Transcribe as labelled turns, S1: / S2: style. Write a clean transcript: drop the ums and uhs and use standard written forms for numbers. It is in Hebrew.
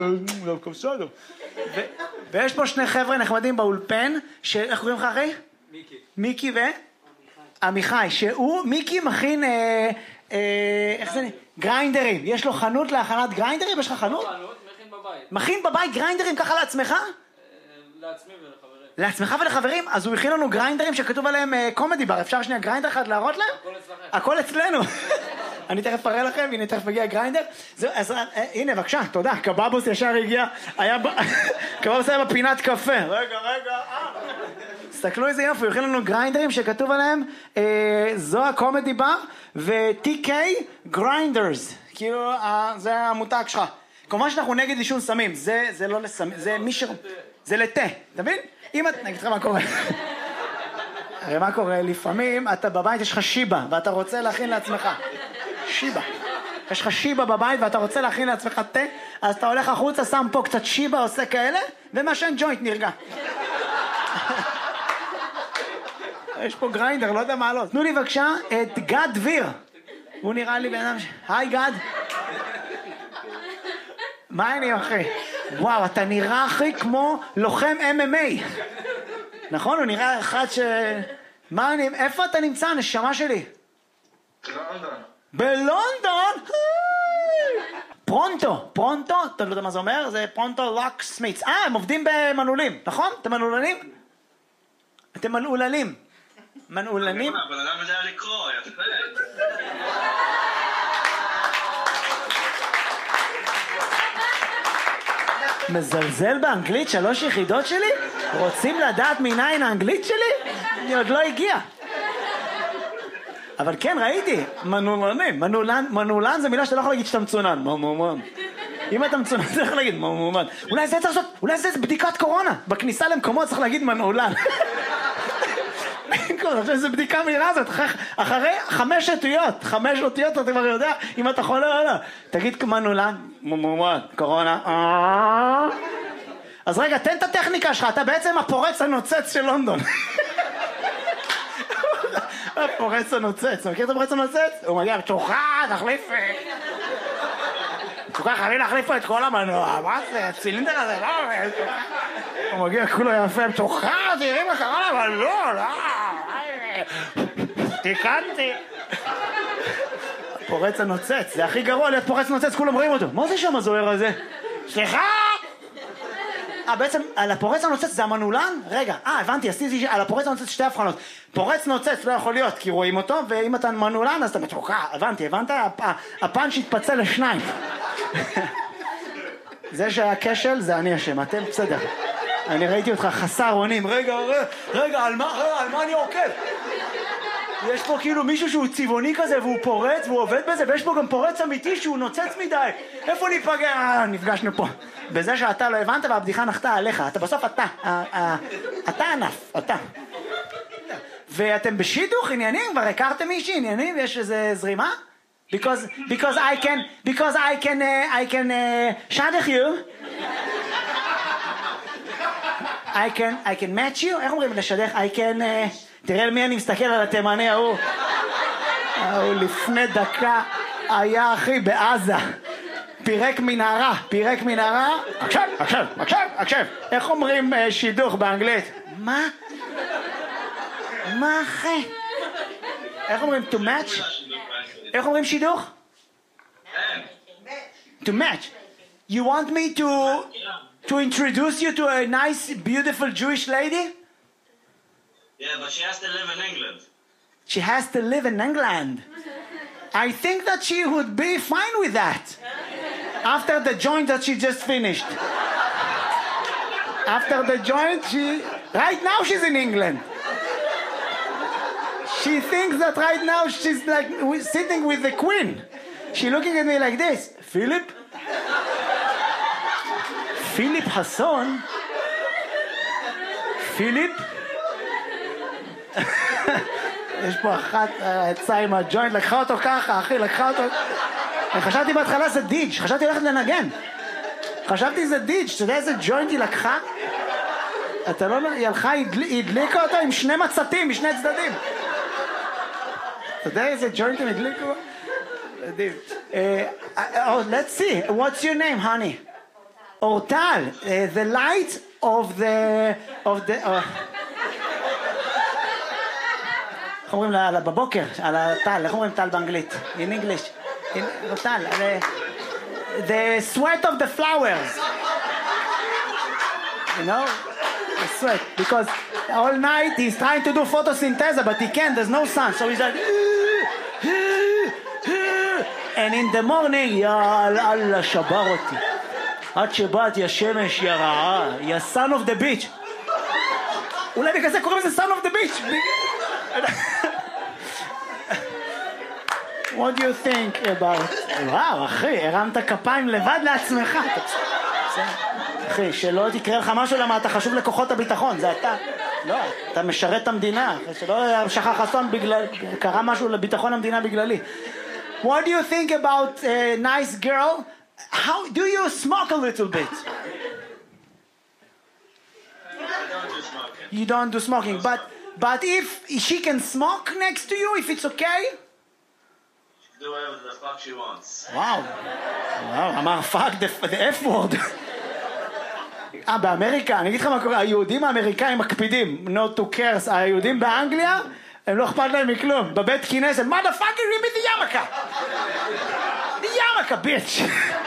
S1: ויש פה שני חבר'ה נחמדים באולפן, איך קוראים לך אחי?
S2: מיקי.
S1: מיקי עמיחי, שהוא, מיקי מכין, איך זה? גריינדרים. יש לו חנות להכנת גריינדרים? יש לך חנות?
S2: מכין בבית.
S1: מכין בבית גריינדרים ככה לעצמך?
S2: לעצמי ולחברים.
S1: לעצמך ולחברים? אז הוא הכין לנו גריינדרים שכתוב עליהם קומדי בר. אפשר שנייה גריינדר אחד להראות להם?
S2: הכל אצלכם.
S1: הכל אצלנו. אני תכף אראה לכם, הנה תכף מגיע גריינדר. אז הנה בבקשה, תודה, קבבוס ישר הגיע, קבבוס היה בפינת קפה. רגע, תסתכלו איזה יופי, הוא הכין לנו גריינדרים שכתוב עליהם זו הקומדי בר ו-TK גריינדרס, כאילו זה המותג שלך. כמובן שאנחנו נגד עישון סמים, זה לא לסמים, זה מי ש... זה לתה, אתה מבין? אם את... נגיד לך מה קורה. הרי מה קורה? לפעמים אתה בבית יש לך שיבה ואתה רוצה להכין לעצמך. שיבה. יש לך שיבה בבית ואתה רוצה להכין לעצמך תה, אז אתה הולך החוצה, שם פה קצת שיבה, עושה כאלה, ומעשן ג'וינט נרגע. יש פה גריינדר, לא יודע מה לא. תנו לי בבקשה את גד דביר. הוא נראה לי בן אדם היי גד. מה העניין אחי? וואו, אתה נראה אחי כמו לוחם MMA. נכון? הוא נראה אחד ש... איפה אתה נמצא, נשמה שלי?
S3: בלונדון.
S1: בלונדון? פרונטו, אתה לא יודע מה זה אומר? זה פרונטו לוק סמיץ. הם עובדים במנעולים, נכון? אתם מנעולנים? אתם מנעולנים. מנעולנים?
S3: אבל אדם יודע לקרוא, יפה.
S1: מזלזל באנגלית 3 יחידות שלי? רוצים לדעת מניין האנגלית שלי? אני עוד לא הגיע. אבל כן, ראיתי, מנעולנים. מנעולן זה מילה שאתה לא יכול להגיד שאתה מצונן. מומומן. אם אתה מצונן, אתה יכול להגיד מומומן. אולי זה צריך לעשות, אולי זה בדיקת קורונה. בכניסה למקומות צריך להגיד מנעולן. זה בדיקה מהירה הזאת, אחרי 5 אותיות אתה כבר יודע אם אתה חולה או לא. תגיד מנעולן, מומומן, קורונה. אז רגע, תן את הטכניקה שלך, אתה בעצם הפורץ הנוצץ של לונדון. הפורץ הנוצץ, אתה מכיר את הפורץ הנוצץ? הוא מגיע, תוכה, תחליף. תוכה, חייבים להחליף פה את כל המנוע, מה זה, הצילינדר הזה, לא, הוא מגיע כולו יפה, תוכה, תראי מה קרה, אבל לא, תיקנתי. הפורץ הנוצץ, זה הכי גרוע להיות פורץ נוצץ, כולם רואים אותו. מה זה שם הזוהר הזה? סליחה! בעצם על הפורץ הנוצץ זה המנעולן? רגע, הבנתי, עשיתי על הפורץ הנוצץ 2 הבחנות. פורץ נוצץ לא יכול להיות כי רואים אותו, ואם אתה מנעולן אז אתה מתוקע, הבנת? הפאנץ' התפצל ל2. זה שהיה כשל זה אני אשם, אתם בסדר. אני ראיתי אותך חסר אונים, רגע, על מה אני עוקב? יש פה כאילו מישהו שהוא צבעוני כזה והוא פורץ והוא עובד בזה, ויש פה גם פורץ אמיתי שהוא נוצץ מדי. איפה ניפגע? נפגשנו פה. בזה שאתה לא הבנת והבדיחה נחתה עליך. אתה בסוף אתה ענף, אתה. ואתם בשידוך עניינים? כבר הכרתם מישהי עניינים? יש איזה זרימה? Because I can שדך you. I can match you. איך אומרים לשדך? I can... תראה למי אני מסתכל על התימני ההוא. הוא לפני דקה היה אחי בעזה. פירק מנהרה. עכשיו. איך אומרים שידוך באנגלית? מה אחי? איך אומרים to match? איך אומרים שידוך? To match. You want me to introduce you to a nice, beautiful Jewish lady?
S3: Yeah, but she has to live in England.
S1: She has to live in England. I think that she would be fine with that. After the joint that she just finished. After the joint, right now she's in England. She thinks that right now she's like sitting with the queen. She's looking at me like this. Philip Hasson. Philip. יש פה אחת יצאה עם הג'וינט, לקחה אותו ככה, אחי, חשבתי בהתחלה זה דיג', חשבתי ללכת לנגן. חשבתי זה דיג', אתה יודע איזה ג'וינט היא לקחה? אתה לא... היא הלכה, הדליקה אותו עם 2 מצתים משני צדדים. אתה יודע איזה ג'וינט הם הדליקו? מדהים. Let's see, what's your name, honey? אורטל, the light of the... איך אומרים בבוקר, על הטל, איך אומרים טל באנגלית? In English. אורטל, the sweat of the flowers. You know? The sweat. Because all night he's trying to do photosynthesis, but he can't, there's no sun. So he's like... And in the morning, יאללה, שבר אותי. עד שבאת, השמש, רעה, son of the beach. אולי בגלל זה קוראים לזה son of the beach. What do you think about... וואו, אחי, הרמת כפיים לבד לעצמך. אחי, שלא תקרא לך משהו למה אתה חשוב לכוחות הביטחון, זה אתה. לא, אתה משרת את המדינה. שלא שכח אסון בגלל... קרה משהו לביטחון המדינה בגללי. What do you think about a nice girl? How do you smoke a little bit?
S3: I don't do smoking.
S1: You don't do smoking, but if she can smoke next to you, if it's okay?
S3: Do whatever the fuck she wants.
S1: וואו, אמר fuck the F word. באמריקה, אני אגיד לך מה קורה, היהודים האמריקאים מקפידים, not to curse, היהודים באנגליה, הם לא אכפת להם מכלום, בבית כנסת, motherfucker, give me the yarmulke. The yarmulke, bitch.